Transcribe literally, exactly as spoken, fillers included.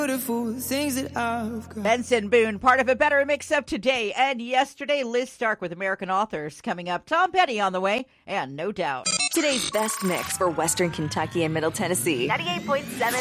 Beautiful things that I've got. Benson Boone, part of a better mix-up today and yesterday. Liz Stark with American Authors coming up. Tom Petty on the way, and No Doubt. Today's best mix for Western Kentucky and Middle Tennessee. ninety-eight point seven